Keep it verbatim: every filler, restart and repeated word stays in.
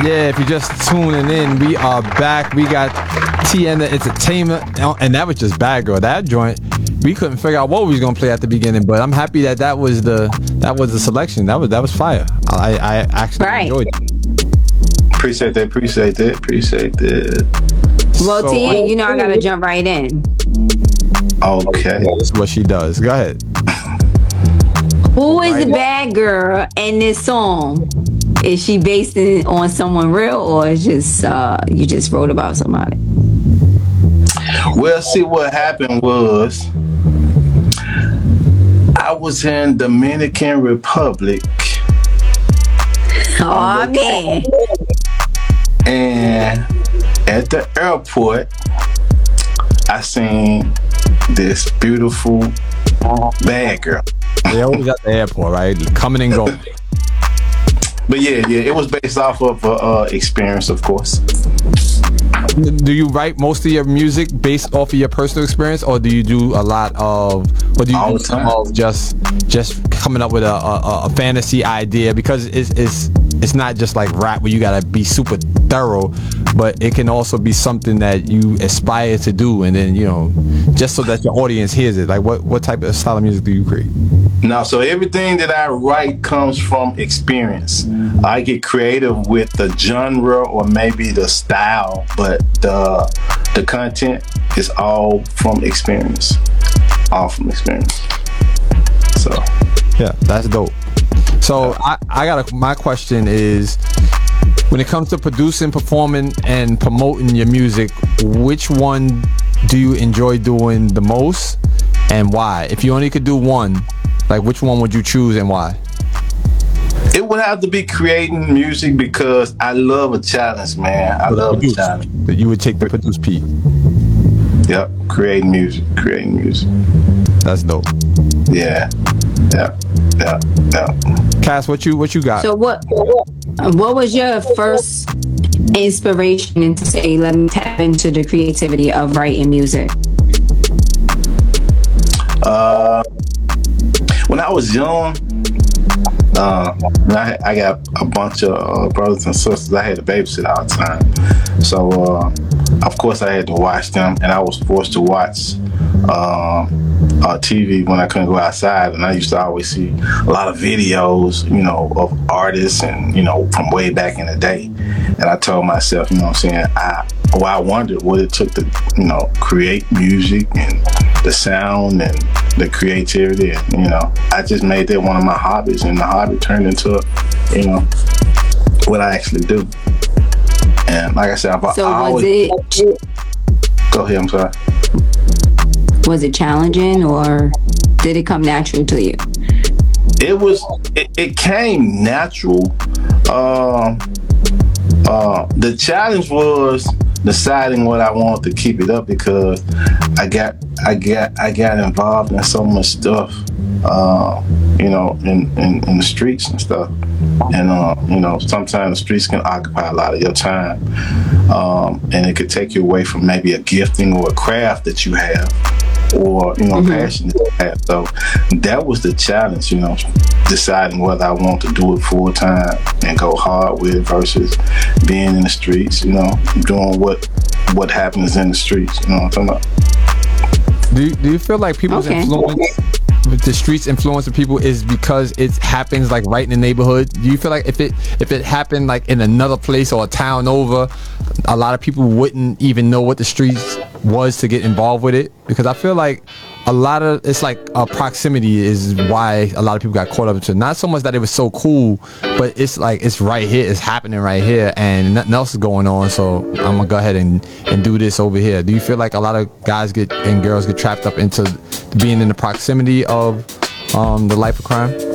Yeah, if you're just tuning in, we are back. We got T N the Entertainment, and that was just Bad Girl. That joint, we couldn't figure out what we was gonna play at the beginning, but I'm happy that that was the that was the selection. That was that was fire. I I actually right. enjoyed it. Appreciate that. Appreciate that. Appreciate that. Well, So, T, you know I gotta jump right in. Okay. That's what she does. Go ahead. Who is the bad girl in this song? Is she based it on someone real, or is just uh, you just wrote about somebody? Well, see, what happened was I was in Dominican Republic. Oh man! And at the airport, I seen this beautiful bad girl. They always at the airport, right? Coming and going. But yeah, yeah, it was based off of uh, uh, experience, of course. Do you write most of your music based off of your personal experience, or do you do a lot of, or do you All do the some time. of just just coming up with a, a, a fantasy idea? Because it's it's it's not just like rap where you gotta be super thorough, but it can also be something that you aspire to do, and then you know, just so that your audience hears it. Like what what type of style of music do you create? No, so everything that I write comes from experience. I get creative with the genre or maybe the style, but the the content is all from experience. All from experience. So Yeah, that's dope. So I, I got a, my question is, when it comes to producing, performing, and promoting your music, which one do you enjoy doing the most, and why? If you only could do one, like which one would you choose and why? it would have to be creating music because I love a challenge, man. I love a challenge. That you would take the produce P. Yep, creating music, creating music. That's dope. Yeah, yeah, yeah, yeah. Cass, what you what you got? So what what was your first inspiration to say, let me tap into the creativity of writing music? Uh, when I was young, uh, I, I got a bunch of uh, brothers and sisters. I had to babysit all the time. So, uh, of course, I had to watch them, and I was forced to watch uh, uh, T V when I couldn't go outside. And I used to always see a lot of videos, you know, of artists and, you know, from way back in the day. And I told myself, you know what I'm saying, I, well, I wondered what it took to, you know, create music and the sound and the creativity. And, you know, I just made that one of my hobbies, and the hobby turned into, you know, what I actually do. And like I said, I've So I was always... it Go ahead, I'm sorry. was it challenging, or did it come natural to you? It was, it, it came natural. Um, uh, the challenge was deciding what I wanted to keep it up, because I got, I got, I got involved in so much stuff, uh, you know, in, in, in the streets and stuff. And, uh, you know, sometimes the streets can occupy a lot of your time. Um, and it could take you away from maybe a gifting or a craft that you have, or, you know, mm-hmm. passion that you have. So that was the challenge, you know, deciding whether I want to do it full time and go hard with it versus being in the streets, you know, doing what what happens in the streets, you know what I'm talking about. Do you, do you feel like people's Okay. influence, with the streets influencing people, is because it happens like right in the neighborhood? Do you feel like if it if it happened like in another place or a town over, a lot of people wouldn't even know what the streets was to get involved with it? Because I feel like a lot of it's like uh, proximity is why a lot of people got caught up into it. Not so much that it was so cool, but it's like it's right here, it's happening right here, and nothing else is going on. So I'm gonna go ahead and and do this over here. Do you feel like a lot of guys get and girls get trapped up into being in the proximity of um, the life of crime?